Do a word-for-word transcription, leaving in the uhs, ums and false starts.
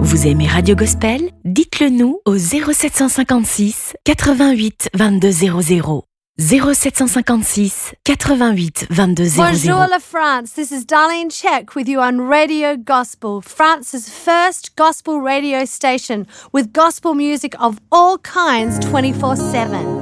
Vous aimez Radio Gospel? Dites-le nous au zéro sept cent cinquante-six quatre-vingt-huit vingt-deux zéro zéro. zéro sept cent cinquante-six quatre-vingt-huit vingt-deux zéro zéro. Bonjour la France, this is Darlene Check with you on Radio Gospel, France's first gospel radio station with gospel music of all kinds twenty-four seven.